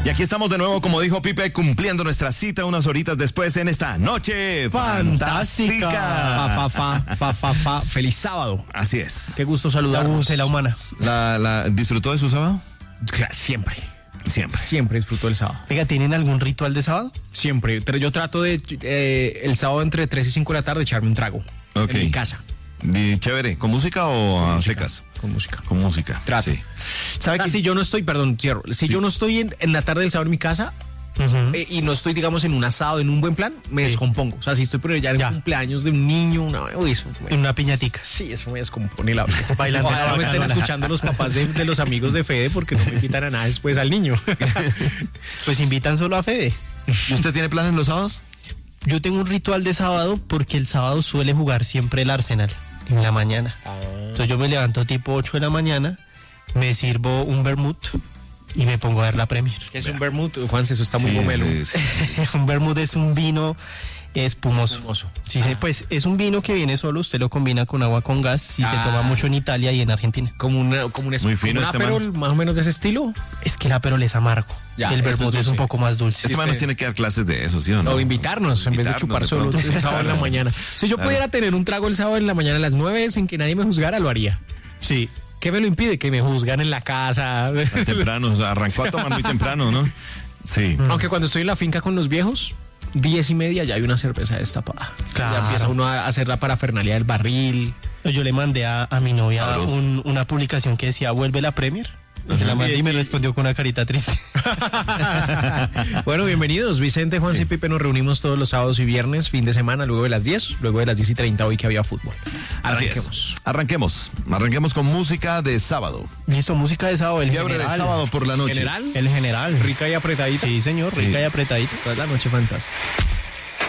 Y aquí estamos de nuevo, como dijo Pipe, cumpliendo nuestra cita unas horitas después en esta noche fantástica. Feliz sábado. Así es. Qué gusto saludarlos. La humana. ¿Disfrutó de su sábado? Siempre. Siempre. Siempre disfruto del sábado. Oiga, ¿tienen algún ritual de sábado? Siempre. Pero yo trato de el sábado entre 3 y 5 de la tarde echarme un trago. Ok. En mi casa. Chévere. ¿Con música o a secas? Con música. Con música. Trato. Sí. ¿Sabe Si yo no estoy, perdón, cierro. Si yo no estoy en la tarde del sábado en mi casa y no estoy, digamos, en un asado, en un buen plan, me descompongo. O sea, si estoy por allá en el cumpleaños de un niño, En una piñatica. Sí, eso me descompone la vida. Bailando. Ojalá no me estén escuchando los papás de los amigos de Fede porque no me quitan a nada después al niño. Pues invitan solo a Fede. ¿Y usted tiene planes los sábados? Yo tengo un ritual de sábado porque el sábado suele jugar siempre el Arsenal en la mañana. Entonces yo me levanto tipo 8 de la mañana, me sirvo un vermut y me pongo a ver la Premier. ¿Qué es un vermut? Juanse, eso está muy gomelo. Sí. Un vermut es un vino espumoso. Sí, pues es un vino que viene solo, usted lo combina con agua con gas y se toma mucho en Italia y en Argentina. Como un Muy fino como un Aperol, más o menos de ese estilo. Es que el Aperol es amargo y el vermut es un poco más dulce. Este man nos tiene que dar clases de eso, ¿sí o no? O invitarnos en vez de chupar solo un sábado en la mañana. Si yo pudiera tener un trago el sábado en la mañana a las 9 sin que nadie me juzgara, lo haría. Sí. ¿Qué me lo impide? Que me juzgan en la casa. Temprano, o sea, arrancó a tomar muy temprano, ¿no? Sí. Aunque cuando estoy en la finca con los viejos, 10:30 ya hay una cerveza destapada. Claro. Ya empieza uno a hacer la parafernalia del barril. Yo le mandé a mi novia Sabroso. una publicación que decía vuelve la Premier. Se la mandé y me respondió con una carita triste. Bueno, bienvenidos. Vicente, Juan y Pipe, nos reunimos todos los sábados y viernes, fin de semana, luego de las 10, luego de las 10:30 hoy que había fútbol. Así es. Arranquemos con música de sábado. Listo, música de sábado, el Fiebre de general. sábado por la noche. ¿General? El general. Rica y apretadita. Sí, señor, rica y apretadita. Toda la noche fantástica.